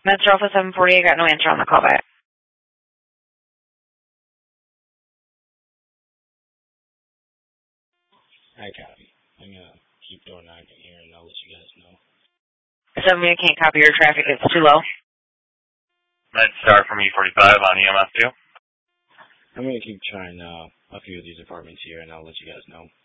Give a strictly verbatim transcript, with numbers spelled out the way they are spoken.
Metro Alpha seven forty, I got no answer on the call back. I copy. I'm going to keep door knocking here, and I'll let you guys know. seven, I can't copy your traffic. It's too low. Med Star from E forty-five on E M F two. I'm going to keep trying uh, a few of these apartments here, and I'll let you guys know.